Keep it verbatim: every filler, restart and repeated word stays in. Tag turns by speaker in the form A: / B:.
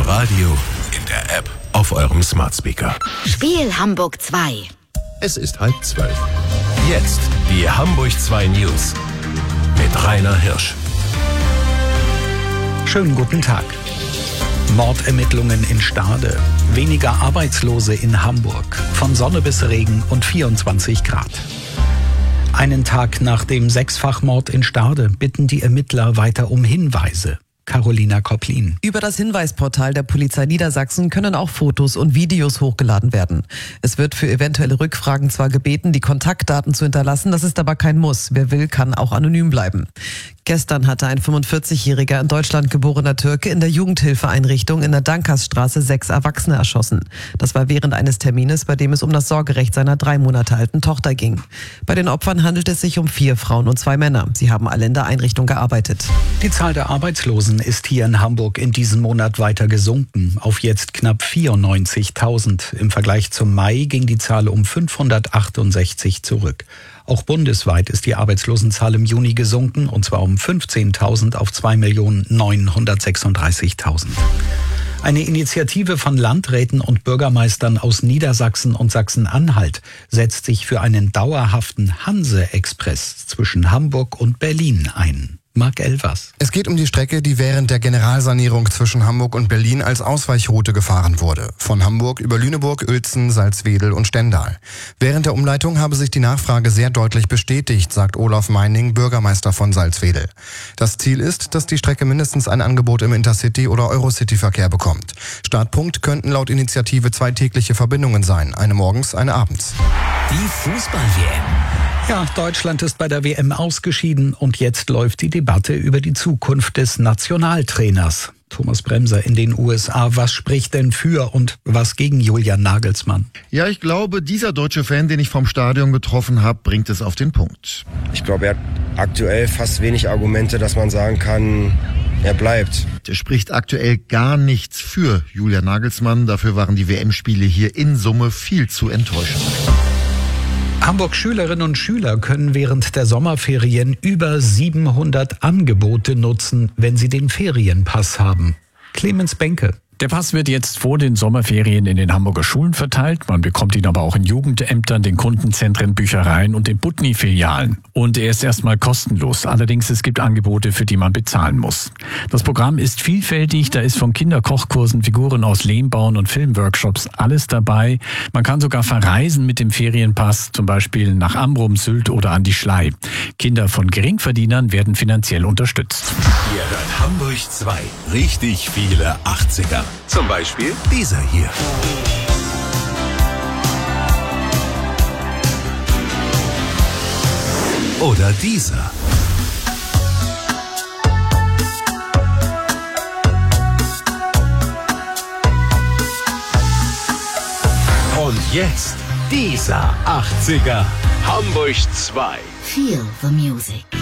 A: Radio, in der App, auf eurem Smart Speaker.
B: Spiel Hamburg zwei.
A: Es ist halb zwölf. Jetzt die Hamburg zwei News mit Rainer Hirsch.
C: Schönen guten Tag. Mordermittlungen in Stade. Weniger Arbeitslose in Hamburg. Von Sonne bis Regen und vierundzwanzig Grad. Einen Tag nach dem Sechsfachmord in Stade bitten die Ermittler weiter um Hinweise. Carolina Kopplin.
D: Über das Hinweisportal der Polizei Niedersachsen können auch Fotos und Videos hochgeladen werden. Es wird für eventuelle Rückfragen zwar gebeten, die Kontaktdaten zu hinterlassen, das ist aber kein Muss. Wer will, kann auch anonym bleiben. Gestern hatte ein fünfundvierzigjähriger in Deutschland geborener Türke in der Jugendhilfeeinrichtung in der Dankersstraße sechs Erwachsene erschossen. Das war während eines Termines, bei dem es um das Sorgerecht seiner drei Monate alten Tochter ging. Bei den Opfern handelt es sich um vier Frauen und zwei Männer. Sie haben alle in der Einrichtung gearbeitet.
C: Die Zahl der Arbeitslosen ist hier in Hamburg in diesem Monat weiter gesunken, auf jetzt knapp vierundneunzigtausend. Im Vergleich zum Mai ging die Zahl um fünfhundertachtundsechzig zurück. Auch bundesweit ist die Arbeitslosenzahl im Juni gesunken, und zwar um fünfzehntausend auf zwei Millionen neunhundertsechsunddreißigtausend. Eine Initiative von Landräten und Bürgermeistern aus Niedersachsen und Sachsen-Anhalt setzt sich für einen dauerhaften Hanse-Express zwischen Hamburg und Berlin ein. Marc Elvers.
E: Es geht um die Strecke, die während der Generalsanierung zwischen Hamburg und Berlin als Ausweichroute gefahren wurde. Von Hamburg über Lüneburg, Uelzen, Salzwedel und Stendal. Während der Umleitung habe sich die Nachfrage sehr deutlich bestätigt, sagt Olaf Meining, Bürgermeister von Salzwedel. Das Ziel ist, dass die Strecke mindestens ein Angebot im Intercity- oder Eurocity-Verkehr bekommt. Startpunkt könnten laut Initiative zwei tägliche Verbindungen sein, eine morgens, eine abends.
F: Die Fußball-W M.
C: Ja, Deutschland ist bei der W M ausgeschieden und jetzt läuft die Debatte über die Zukunft des Nationaltrainers. Thomas Bremser in den U S A. Was spricht denn für und was gegen Julian Nagelsmann?
G: Ja, ich glaube, dieser deutsche Fan, den ich vom Stadion getroffen habe, bringt es auf den Punkt.
H: Ich glaube, er hat aktuell fast wenig Argumente, dass man sagen kann, er bleibt.
G: Er spricht aktuell gar nichts für Julian Nagelsmann. Dafür waren die W M-Spiele hier in Summe viel zu enttäuschend.
C: Hamburg Schülerinnen und Schüler können während der Sommerferien über siebenhundert Angebote nutzen, wenn sie den Ferienpass haben. Clemens Benke.
I: Der Pass wird jetzt vor den Sommerferien in den Hamburger Schulen verteilt. Man bekommt ihn aber auch in Jugendämtern, den Kundenzentren, Büchereien und den Butni-Filialen. Und er ist erstmal kostenlos. Allerdings, es gibt Angebote, für die man bezahlen muss. Das Programm ist vielfältig. Da ist von Kinderkochkursen, Figuren aus Lehmbauen und Filmworkshops alles dabei. Man kann sogar verreisen mit dem Ferienpass, zum Beispiel nach Amrum, Sylt oder an die Schlei. Kinder von Geringverdienern werden finanziell unterstützt.
A: Ihr hört Hamburg zwei. Richtig viele achtziger. Zum Beispiel dieser hier. Oder dieser. Und jetzt dieser achtziger. Hamburg zwei.
B: Feel the music.